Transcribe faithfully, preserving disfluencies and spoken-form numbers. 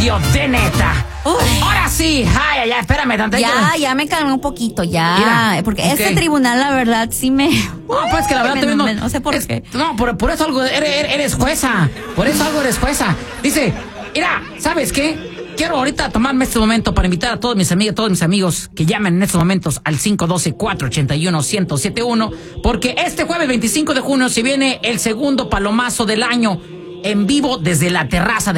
radio de neta. Uy. Ahora sí, ay, ay, ay, espérame tantito. Ya, ya me calmé un poquito, ya. Mira, porque okay. Este tribunal, la verdad, sí me... No, pues que la verdad me, también no, me, no sé por es, qué. No, por, por eso algo eres, eres jueza. Por eso algo eres jueza. Dice, mira, ¿sabes qué? Quiero ahorita tomarme este momento para invitar a todos mis amigos, todos mis amigos que llamen en estos momentos al cinco uno dos, cuatro ocho uno, uno cero siete uno, porque este jueves veinticinco de junio se viene el segundo palomazo del año en vivo desde la terraza de